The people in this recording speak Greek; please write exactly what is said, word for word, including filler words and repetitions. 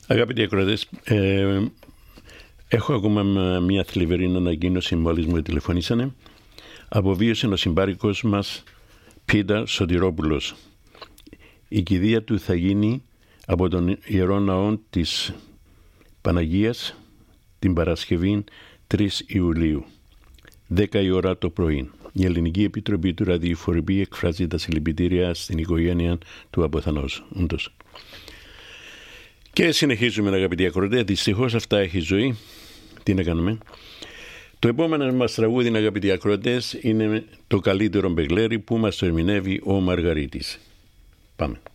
Αγαπητοί ακροατές, ε, έχω ακόμα μια θλιβερή ανακοίνωση μόλις μου τηλεφωνήσανε. Αποβίωσε ο συμπάρικος μας Πίτα Σωτηρόπουλος. Η κηδεία του θα γίνει από τον Ιερό Ναό της Παναγίας την Παρασκευή τρεις Ιουλίου, δέκα η ώρα το πρωί. Η Ελληνική Επιτροπή του Ραδιοφορείου εκφράζει τα συλληπιτήρια στην οικογένεια του αποθανόντος. Και συνεχίζουμε, αγαπητοί ακροατές. Δυστυχώς αυτά έχει ζωή. Τι να κάνουμε. Το επόμενο μας τραγούδι, αγαπητοί ακροατές, είναι το καλύτερο μπεγλέρι που μας το ερμηνεύει ο Μαργαρίτης. Πάμε.